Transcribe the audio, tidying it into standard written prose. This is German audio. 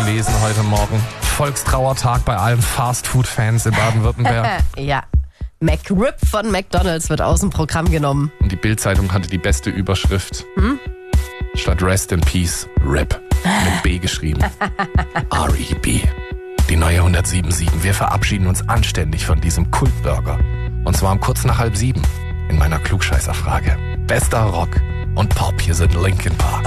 gelesen heute Morgen. Volkstrauertag bei allen Fastfood-Fans in Baden-Württemberg. Ja. McRib von McDonald's wird aus dem Programm genommen. Und die Bild-Zeitung hatte die beste Überschrift. Statt Rest in Peace, RIP. Mit B geschrieben. R-E-B. Die neue 107.7. Wir verabschieden uns anständig von diesem Kultburger. Und zwar um kurz nach 6:30 in meiner Klugscheißerfrage. Bester Rock und Pop, hier sind Linkin Park.